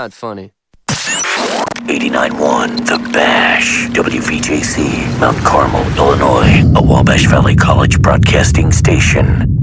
not funny. 89.1 The Bash, WVJC, Mount Carmel, Illinois, a Wabash Valley College broadcasting station.